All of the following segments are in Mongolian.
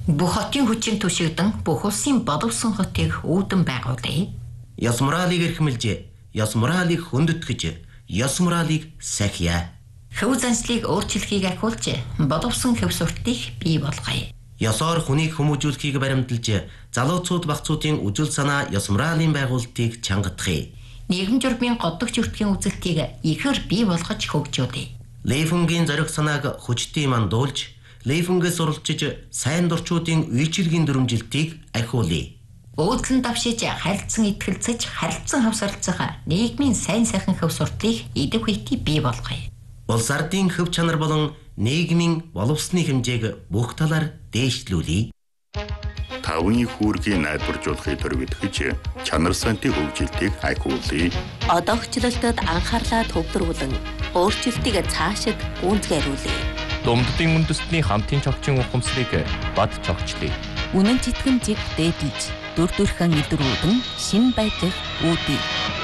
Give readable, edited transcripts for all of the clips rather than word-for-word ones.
Бүх хотын хүчин түшигдэн бүх улсын боловсон хотыг үүдэн байгуулъя. Ёс моралыг эрхэмлж, ёс моралыг хөндөтгэж, ёс моралыг сахиа. Хөв заншлыг өөрчлөхийг ахиулж, боловсон хөв суртыг бий болгоё. Ёсоор хүнийг хүмүүжүүлэхийг баримталж, залуучууд багцуудын үжил санаа ёс моралын байгуулалтыг чангадахыг. Нийгэм журмын годдогч өртгийн үзэлтийг ихээр бий болгож хөгжүүлье. Лейфунгийн зориг санааг хүчтэй мандуулж, Лейфунгээс уралчиж сайн дурчуудын үйлчилгийн дүрмжилтийг ахиулъя. Өөдлөн давшиж харилцан итгэлцэж харилцан хавсарлцах нийгмийн сайн сайхан хөв суртыг идэв хүйти бий болгоё. Улс ардын хөв чанар болон нийгмийн боловсны хэмжээг бүх талаар дээшлүүлье. Тавны хүүргийн найдваржуулахыг төрөвдөж чанар сантын хөгжилтийг ахиулъя. Одоогчлолтод анхаарлаа төвлөрүүлэн өөрчлөлтийг цаашид гүйцэтгүүлье. Думддын үндэстний хамтын чогчийн ухамсарыг бад чогчлъя. Үнэн читгэмжийг дээдлж дүр төрхөн илрүүлэн шин байдлыг үүдье.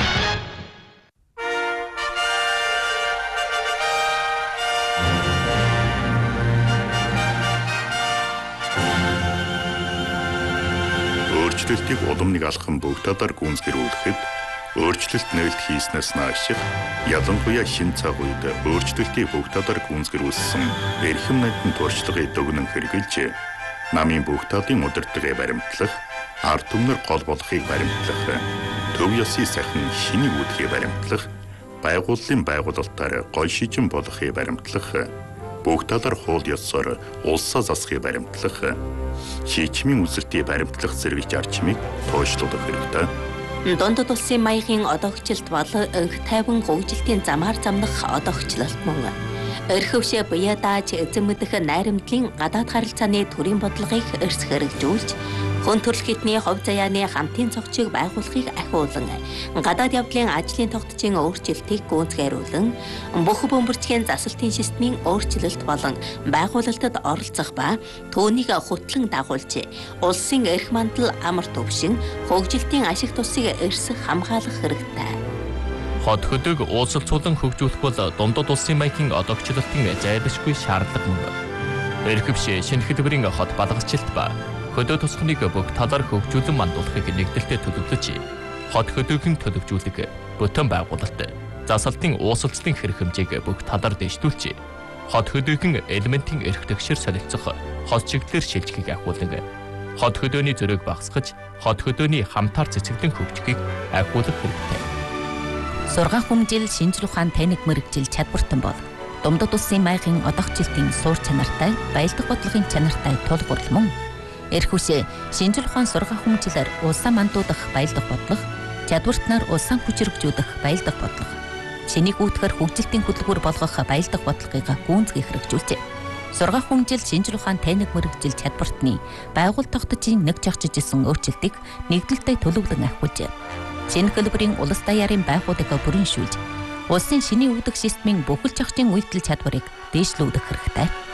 Өөрчлөлтийг улам нэг алхам бүх талаар гүйцэтгүүлэхэд өөрчлөлт нээлт хийснээс нааш ялангуяа шин цаг үед өөрчлөлтийг бүх талаар гүйцэтгүүлсэн эрхэм найдын туршлагыг дүгнэн хэрэгжилж намын бүх талын удирдлагыг баримтлах, ард түмнэр гол болохыг баримтлах, төв ёсны сайхан шинийг үүдхийг баримтлах, байгууллын байгуулалтаар гол шижин болохыг баримтлах, бүх талаар хууль ёсоор улсаа засахыг баримтлах, шийдвэрийн үзэлтийг баримтлах зэрэг зарчмыг тооцоолох хэрэгтэй. Дундад улсын маягийн одоогчлолт бол өнх тайван хөгжилтийн замаар замнах одоогчлолт мөн. Өрхөвшөө буяа дааж эзэн мэдэх найрамдлын гадаад харилцааны төрийн бодлогыг эрс хэрэгжүүлж, хүн төрөлх эдний хувь заяаны хамтын цогцыг байгуулахыг ахиулан, гадаад явдлын ажлын тогтцын өөрчлөлтийг гүйцэтгүүлэн, бүх бөмбөрчгийн засалтын системийн өөрчлөлт болон байгуулалтад оролцох ба түүнийг хөтлөн дагуулж, улсын эрх мандал амар төвшин хөгжилтийн ашиг тусыг эрс хамгаалах хэрэгтэй. Хот хөдөг уулзалцуулан хөгжүүлэх бол дундад улсын маягийн одоогчлолтын зайлшгүй шаардлага мөн. Эрхэвшээ шинэ хэлбэрийн хот балгачлалт ба хөдөө тусахныг бүх талаар хөгжүүлэн мандуулахыг нэгдэлтэд төлөвлөж, хот хөдөөгийн төлөвжүүлэг, бүтэн байгуулалт, засалтын уусалцлын хэрэг хэмжээг бүх талаар дэвшүүлж, хот хөдөөгийн элементийн эрх тэгшэр солилцох хот чиглэлээр шилжихийг ахиулан, хот хөдөөний зөрөөг багасгаж, хот хөдөөний хамтаар цэцэглэн хөгжихийг ахиулах хэрэгтэй. Сургаан хүмжил шинжлэх ухаан тайныг мэрэгжил чадвартан бол дундад улсын маягийн одоогчлолтын суур чанартай, баялдах бодлогын чанартай тулгуурл мөн. Эрхүшээ шинжлэх ухаан сургаан хүмжилээр улсаа мандуудах баялдах бодлого, чадвартнаар улсаа хүчрэгжүүлэх баялдах бодлого, шинийг үүдгэр хөгжилтийн хөтөлбөр болгох баялдах бодлогыг гүйцэтгэх хэрэгжүүлжээ. Сургаан хүмжил шинжлэх ухаан тайныг мэрэгжил чадвартны байгууллага тогтцын нэг жагчижсэн өөрчлөлтийг нэгдэлтэй төлөвлөн ахиулжээ. Шинэ хэлбэрийн улс даяарын байгууллагыг бүрэншүүлж, улсын шинийн үүдэх системийн бүхэл зохицын үйлдэл чадварыг дээшлүүлэх хэрэгтэй.